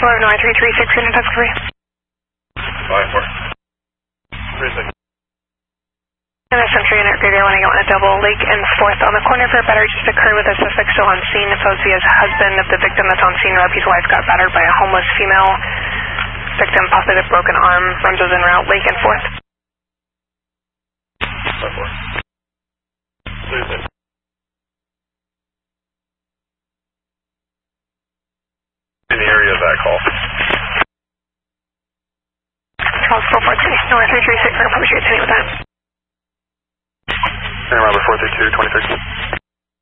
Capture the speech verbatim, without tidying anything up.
four, nine three three six, in Pest three. five four. three six. And a Century Unit Graveyard wanting out on a double Lake and fourth on the corner for a battery just occurred with a suspect still on scene. Supposed to be his husband of the victim that's on scene. His wife got battered by a homeless female. Victim possibly with broken arm. Renzo's en route. Lake and fourth. five four. three six. In the area of that call. Charles four four three, North three three six, we're going to publish your attending with that. And Robert four three two, twenty-six.